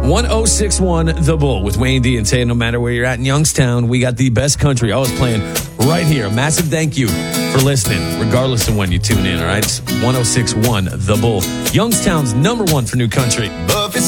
1061 The Bull with Wayne D and Tay. No matter where you're at in Youngstown, we got the best country always playing right here. A massive thank you for listening, regardless of when you tune in, all right? It's 1061 The Bull, Youngstown's number one for new country.